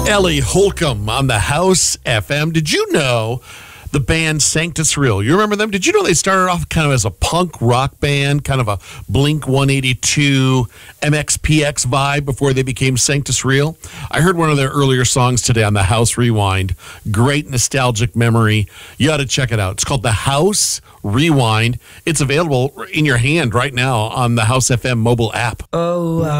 Ellie Holcomb on the House FM. Did you know the band Sanctus Real? You remember them? Did you know they started off kind of as a punk rock band, kind of a Blink 182, MXPX vibe before they became Sanctus Real? I heard one of their earlier songs today on the House Rewind. Great nostalgic memory. You ought to check it out. It's called the House Rewind. It's available in your hand right now on the House FM mobile app.